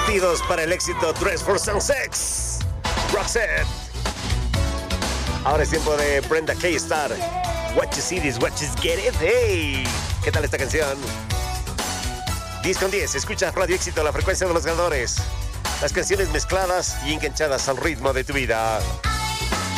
Latidos para el éxito Dress for Success, Roxette. Ahora es tiempo de Brenda K-Star. What you see is what you get it. Hey, ¿qué tal esta canción? 10 con 10, escucha Radio Éxito, la frecuencia de los ganadores. Las canciones mezcladas y enganchadas al ritmo de tu vida.